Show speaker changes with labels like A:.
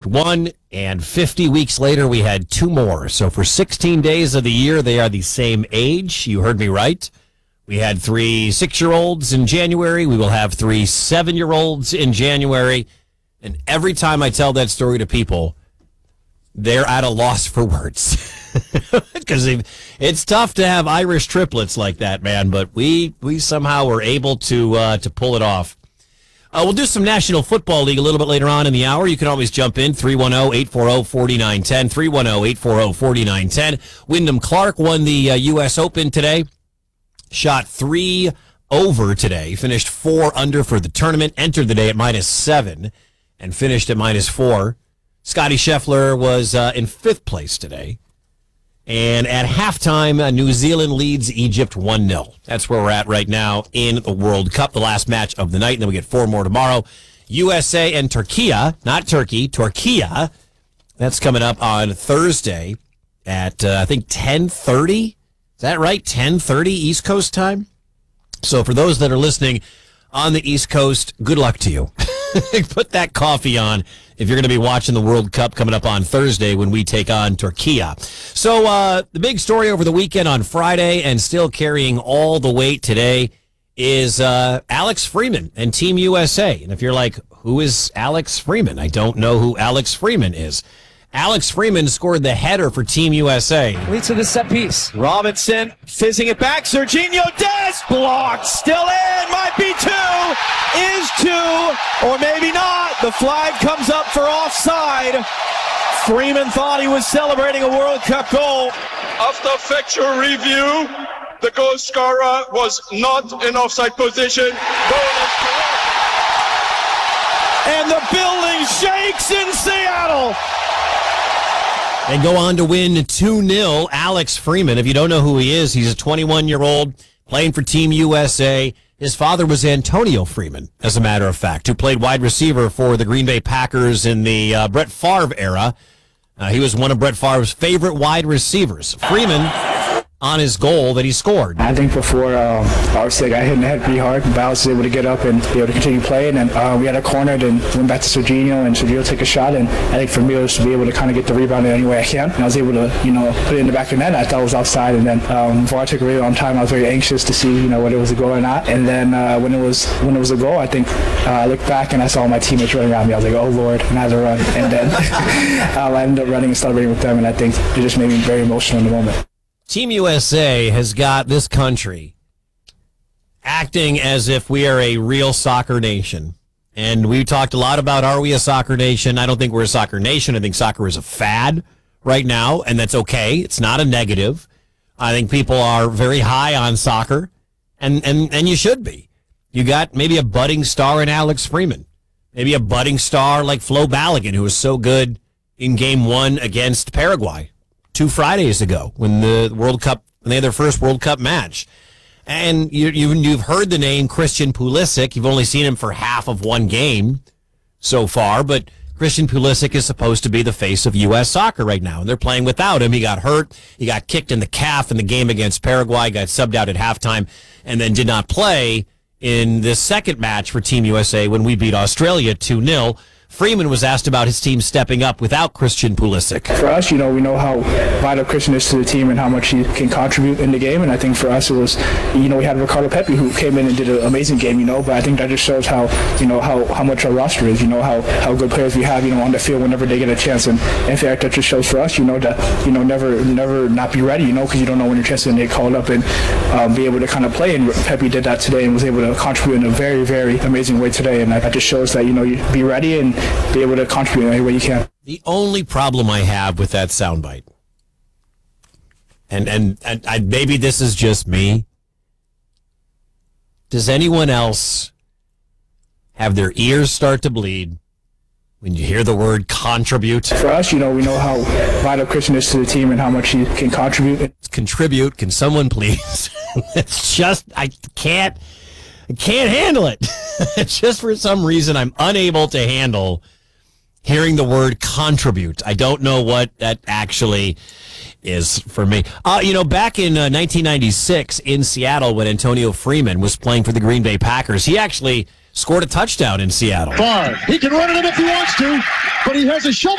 A: one, and 50 weeks later, we had two more. So for 16 days of the year, they are the same age. You heard me right. We had 3 6-year-olds in January. We will have 3 7-year-olds in January. And every time I tell that story to people, they're at a loss for words. Because it's tough to have Irish triplets like that, man. But we somehow were able to pull it off. We'll do some National Football League a little bit later on in the hour. You can always jump in, 310-840-4910, 310-840-4910. Wyndham Clark won the U.S. Open today. Shot 3 over today. Finished 4 under for the tournament. Entered the day at -7 and finished at -4. Scotty Scheffler was in 5th place today. And at halftime, New Zealand leads Egypt 1-0. That's where we're at right now in the World Cup, the last match of the night. And then we get 4 more tomorrow. USA and Turkey, not Turkey, Turkey. That's coming up on Thursday at, I think, 10:30. Is that right? 10:30 East Coast time? So for those that are listening on the East Coast, good luck to you. Put that coffee on if you're going to be watching the World Cup coming up on Thursday when we take on Turkey. So the big story over the weekend on Friday and still carrying all the weight today is Alex Freeman and Team USA. And if you're like, who is Alex Freeman? I don't know who Alex Freeman is. Alex Freeman scored the header for Team USA.
B: Leads to the set piece.
C: Robinson fizzing it back. Serginho Dest blocked. Still in. Might be 2. Is 2. Or maybe not. The flag comes up for offside. Freeman thought he was celebrating a World Cup goal.
D: After factual review, the goal scorer was not in offside position. Goal is correct.
C: And the building shakes in Seattle.
A: They go on to win 2-0. Alex Freeman, if you don't know who he is, he's a 21-year-old playing for Team USA. His father was Antonio Freeman, as a matter of fact, who played wide receiver for the Green Bay Packers in the Brett Favre era. He was one of Brett Favre's favorite wide receivers. Freeman on his goal that he scored.
E: I think before, obviously I got hit in the head pretty hard, but I was able to get up and be able to continue playing. And we had a corner, then went back to Serginho, and Serginho took a shot. And I think for me, it was to be able to kind of get the rebound in any way I can. And I was able to, put it in the back of the net. I thought it was outside. And then before I took a really long time, I was very anxious to see, whether it was a goal or not. And then when it was a goal, I think I looked back and I saw my teammates running around me. I was like, oh Lord, and I had to run. And then I ended up running and celebrating with them. And I think it just made me very emotional in the moment.
A: Team USA has got this country acting as if we are a real soccer nation. And we talked a lot about, are we a soccer nation? I don't think we're a soccer nation. I think soccer is a fad right now, and that's okay. It's not a negative. I think people are very high on soccer, and you should be. You got maybe a budding star in Alex Freeman, maybe a budding star like Flo Balogun, who was so good in Game 1 against Paraguay 2 Fridays ago when the World Cup, when they had their first World Cup match. And you've heard the name Christian Pulisic. You've only seen him for half of one game so far, but Christian Pulisic is supposed to be the face of U.S. soccer right now, and they're playing without him. He got hurt. He got kicked in the calf in the game against Paraguay, got subbed out at halftime, and then did not play in the second match for Team USA when we beat Australia 2-0. Freeman was asked about his team stepping up without Christian Pulisic.
E: For us, we know how vital Christian is to the team and how much he can contribute in the game. And I think for us, it was, we had Ricardo Pepi who came in and did an amazing game, but I think that just shows how much our roster is, how good players we have, on the field whenever they get a chance. And in fact, that just shows for us, that, never not be ready, because you don't know when your chance is going to get called up and be able to kind of play. And Pepi did that today and was able to contribute in a very, very amazing way today. And that just shows that, you be ready and be able to contribute in any way you can.
A: The only problem I have with that soundbite, and maybe this is just me, does anyone else have their ears start to bleed when you hear the word contribute?
E: For us, we know how vital Christian is to the team and how much he can contribute.
A: Contribute, can someone please? It's just, I can't handle it. It's just for some reason I'm unable to handle hearing the word contribute. I don't know what that actually is for me. Back in 1996 in Seattle when Antonio Freeman was playing for the Green Bay Packers, he actually scored a touchdown in Seattle.
F: He can run it in if he wants to, but he has a shoulder.